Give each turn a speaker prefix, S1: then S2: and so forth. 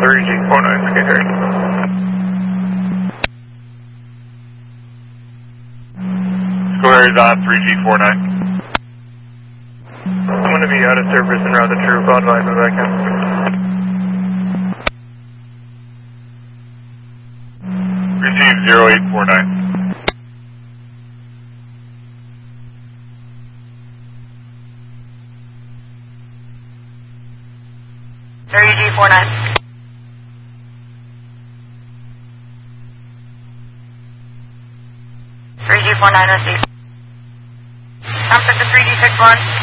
S1: 3G49, secondary.
S2: Square is on 3G49.
S1: I'm going to be out of service and route the troop. I'll advise when I can.
S2: Receive 0849.
S3: G49. G49 received. Contact the 3G61.